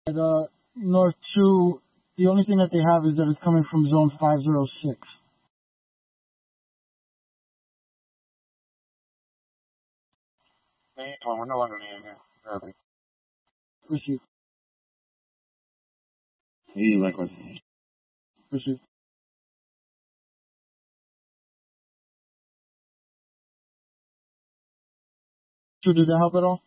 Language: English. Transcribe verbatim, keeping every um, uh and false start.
At uh, North two, the only thing that they have is that it's coming from zone five zero six. Hey, we're no longer needing here. Perfect. Received. Hey, likewise. Received. So did that help at all?